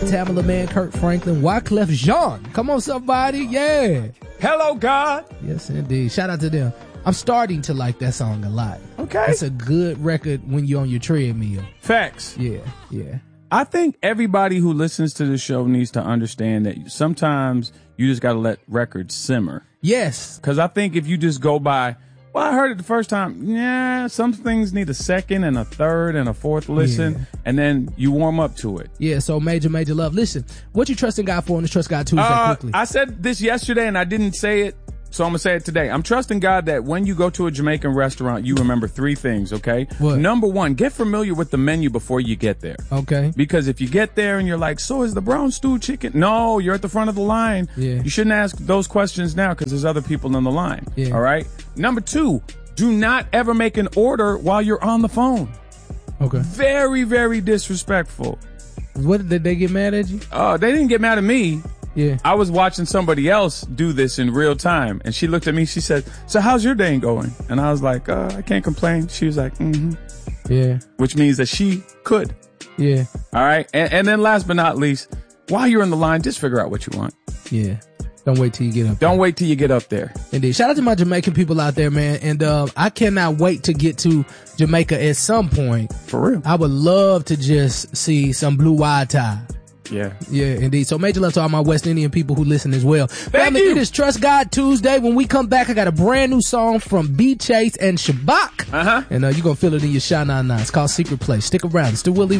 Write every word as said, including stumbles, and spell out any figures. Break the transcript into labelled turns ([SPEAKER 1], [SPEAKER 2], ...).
[SPEAKER 1] Tamala Man, Kirk Franklin, Wyclef Jean. Come on, somebody. Yeah.
[SPEAKER 2] Hello, God.
[SPEAKER 1] Yes, indeed. Shout out to them. I'm starting to like that song a lot.
[SPEAKER 2] Okay.
[SPEAKER 1] It's a good record when you're on your treadmill.
[SPEAKER 2] Facts.
[SPEAKER 1] Yeah, yeah.
[SPEAKER 2] I think everybody who listens to this show needs to understand that sometimes you just got to let records simmer.
[SPEAKER 1] Yes.
[SPEAKER 2] Because I think if you just go by, well, I heard it the first time. Yeah, some things need a second and a third and a fourth listen, yeah. and then you warm up to it.
[SPEAKER 1] Yeah, so major, major love. Listen, what you trusting God for on this Trust God Tuesday
[SPEAKER 2] uh,
[SPEAKER 1] quickly?
[SPEAKER 2] I said this yesterday and I didn't say it, so I'm going to say it today. I'm trusting God that when you go to a Jamaican restaurant, you remember three things, okay?
[SPEAKER 1] What?
[SPEAKER 2] Number one, get familiar with the menu before you get there.
[SPEAKER 1] Okay.
[SPEAKER 2] Because if you get there and you're like, so is the brown stew chicken? No, you're at the front of the line.
[SPEAKER 1] Yeah.
[SPEAKER 2] You shouldn't ask those questions now because there's other people on the line.
[SPEAKER 1] Yeah.
[SPEAKER 2] All right? Number two, do not ever make an order while you're on the phone.
[SPEAKER 1] Okay.
[SPEAKER 2] Very, very disrespectful.
[SPEAKER 1] What, did they get mad at you?
[SPEAKER 2] Oh, uh, they didn't get mad at me.
[SPEAKER 1] Yeah.
[SPEAKER 2] I was watching somebody else do this in real time, and she looked at me. She said, so how's your day going? And I was like, uh, I can't complain. She was like, mm-hmm.
[SPEAKER 1] Yeah.
[SPEAKER 2] Which means that she could.
[SPEAKER 1] Yeah.
[SPEAKER 2] All right. And, and then last but not least, while you're in the line, just figure out what you want.
[SPEAKER 1] Yeah. Don't wait till you get up
[SPEAKER 2] there. Don't
[SPEAKER 1] there.
[SPEAKER 2] wait till you get up there.
[SPEAKER 1] Indeed. Shout out to my Jamaican people out there, man. And uh, I cannot wait to get to Jamaica at some point.
[SPEAKER 2] For real.
[SPEAKER 1] I would love to just see some blue wide tie.
[SPEAKER 2] Yeah.
[SPEAKER 1] Yeah, indeed. So major love to all my West Indian people who listen as well.
[SPEAKER 2] Thank
[SPEAKER 1] Family,
[SPEAKER 2] you.
[SPEAKER 1] It is Trust God Tuesday. When we come back, I got a brand new song from B Chase and Shabak.
[SPEAKER 2] Uh-huh.
[SPEAKER 1] And uh, you're going to feel it in your Sha Na Na. It's called Secret Place. Stick around. It's the Willie